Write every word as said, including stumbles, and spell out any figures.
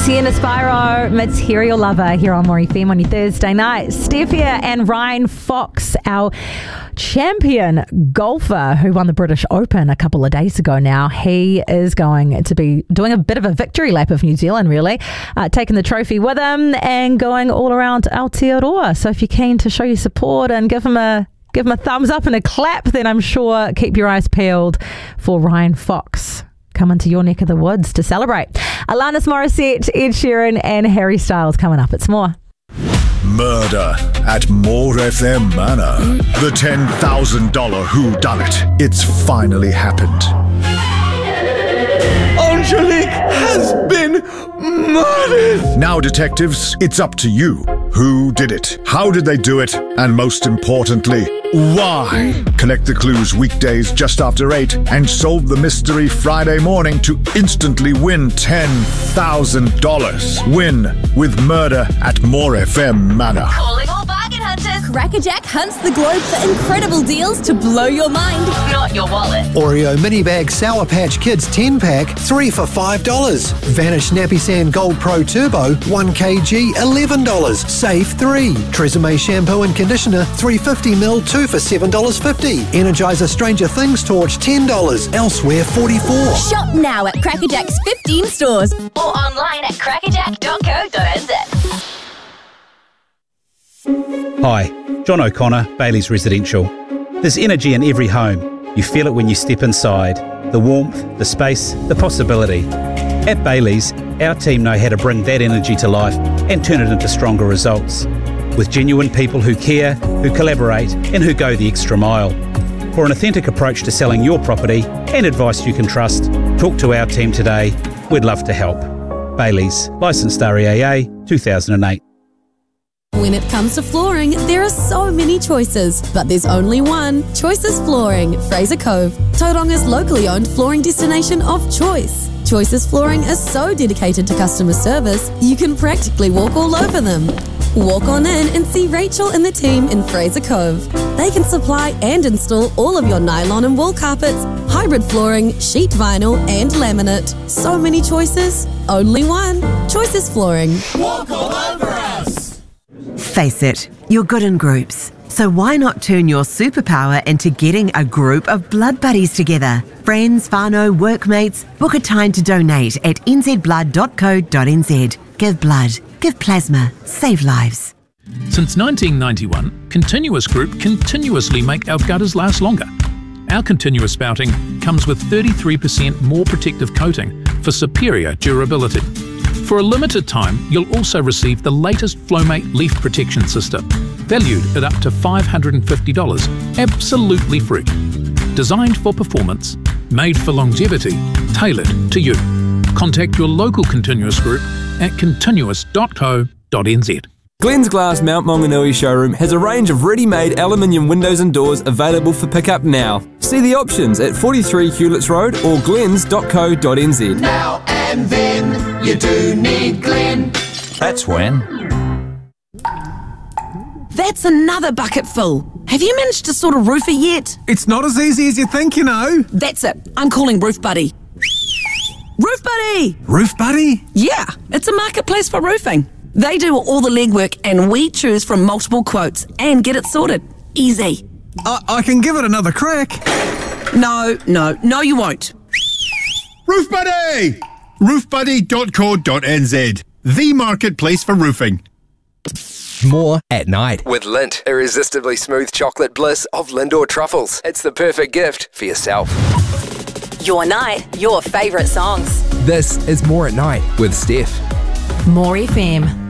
Sienna Spyro, Material Lover, here on More F M on your Thursday night. Steph here and Ryan Fox, our champion golfer who won the British Open a couple of days ago now. He is going to be doing a bit of a victory lap of New Zealand, really, uh, taking the trophy with him and going all around Aotearoa. So if you're keen to show your support and give him a give him a thumbs up and a clap, then I'm sure keep your eyes peeled for Ryan Fox coming to your neck of the woods to celebrate. Alanis Morissette, Ed Sheeran and Harry Styles coming up. It's more. Murder at More F M Manor. The ten thousand dollars whodunit. It's finally happened. Angelique has been murdered! Now, detectives, it's up to you. Who did it? How did they do it? And most importantly, why? Collect the clues weekdays just after eight and solve the mystery Friday morning to instantly win ten thousand dollars. Win with Murder at More F M Manor. Calling all bargain hunters. Crackerjack hunts the globe for incredible deals to blow your mind. Not your wallet. Oreo Mini Bag Sour Patch Kids ten pack, three for five dollars. Vanish Nappy Sand Gold Pro Turbo, one kilogram, eleven dollars. Save three. Tresemme Shampoo and Conditioner, three hundred fifty milliliters, two for seven dollars fifty. Energizer Stranger Things Torch, ten dollars. Elsewhere, forty-four dollars. Shop now at Crackerjack's fifteen stores. Or online at crackerjack dot co dot n z. Hi, John O'Connor, Bailey's Residential. There's energy in every home. You feel it when you step inside. The warmth, the space, the possibility. At Bailey's, our team know how to bring that energy to life and turn it into stronger results. With genuine people who care, who collaborate and who go the extra mile. For an authentic approach to selling your property and advice you can trust, talk to our team today. We'd love to help. Bailey's, licensed R E A A two thousand eight. When it comes to flooring, there are so many choices, but there's only one. Choices Flooring, Fraser Cove, Tauranga's locally owned flooring destination of choice. Choices Flooring is so dedicated to customer service, you can practically walk all over them. Walk on in and see Rachel and the team in Fraser Cove. They can supply and install all of your nylon and wool carpets, hybrid flooring, sheet vinyl and laminate. So many choices, only one. Choices Flooring. Walk all over us! Face it, you're good in groups. So why not turn your superpower into getting a group of blood buddies together? Friends, whānau, workmates, book a time to donate at n z blood dot co dot n z. Give blood, give plasma, save lives. Since nineteen ninety-one, Continuous Group continuously make our gutters last longer. Our continuous spouting comes with thirty-three percent more protective coating for superior durability. For a limited time, you'll also receive the latest Flowmate leaf protection system, valued at up to five hundred fifty dollars, absolutely free. Designed for performance, made for longevity, tailored to you. Contact your local Continuous Group at continuous dot co dot n z. Glenn's Glass Mount Maunganui showroom has a range of ready-made aluminium windows and doors available for pickup now. See the options at forty-three Hewletts Road or glens dot co dot n z. Now and then, you do need Glenn. That's when. That's another bucket full. Have you managed to sort a roofer yet? It's not as easy as you think, you know. That's it. I'm calling Roof Buddy. Roof Buddy! Roof Buddy? Yeah, it's a marketplace for roofing. They do all the legwork and we choose from multiple quotes and get it sorted. Easy. I, I can give it another crack. No, no, no you won't. Roof Buddy! roof buddy dot co dot n z. The marketplace for roofing. More at night. With Lindt, irresistibly smooth chocolate bliss of Lindor truffles. It's the perfect gift for yourself. Your night, your favourite songs. This is More at Night with Steph. More F M.